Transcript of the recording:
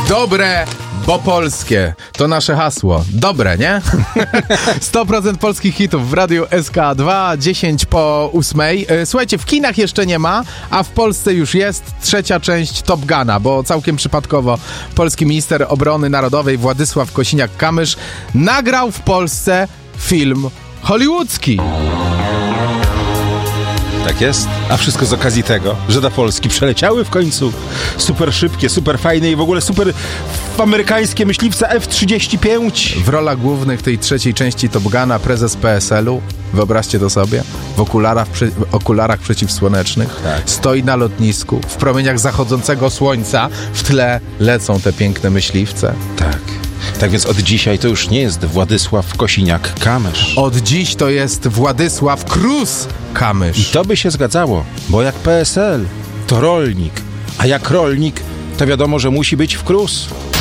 Dobre, bo polskie. To nasze hasło. Dobre, nie? 100% polskich hitów w Radiu SK2, 10:08. Słuchajcie, w kinach jeszcze nie ma, a w Polsce już jest trzecia część Top Guna, bo całkiem przypadkowo polski minister obrony narodowej Władysław Kosiniak-Kamysz nagrał w Polsce film hollywoodzki. Tak jest, a wszystko z okazji tego, że do Polski przeleciały w końcu super szybkie, super fajne i w ogóle super amerykańskie myśliwce F-35. W rolach głównych tej trzeciej części Top Guna prezes PSL-u, wyobraźcie to sobie, w okularach przeciwsłonecznych, Tak. stoi na lotnisku, w promieniach zachodzącego słońca, w tle lecą te piękne myśliwce. Tak. Tak więc od dzisiaj to już nie jest Władysław Kosiniak-Kamysz. Od dziś to jest Władysław Krus-Kamysz. I to by się zgadzało, bo jak PSL to rolnik, a jak rolnik to wiadomo, że musi być w KRUS.